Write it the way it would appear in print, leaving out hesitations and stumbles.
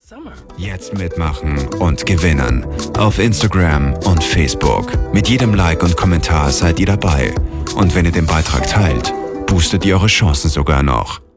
Jetzt mitmachen und gewinnen. Auf Instagram und Facebook. Mit jedem Like und Kommentar seid ihr dabei. Und wenn ihr den Beitrag teilt, boostet ihr eure Chancen sogar noch.